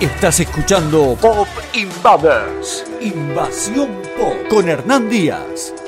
Estás escuchando Pop Invaders. Invasión Pop con Hernán Díaz.